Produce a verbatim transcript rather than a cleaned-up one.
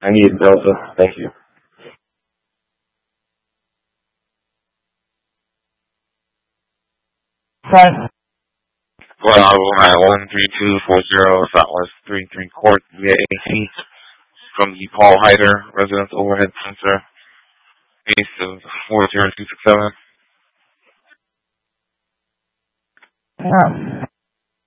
I need Delta. Thank you. Five. Well, I will have one three two four zero Southwest three three Court via A C from the Paul Hyder Residence Overhead Sensor, base of four zero two six seven. Yeah.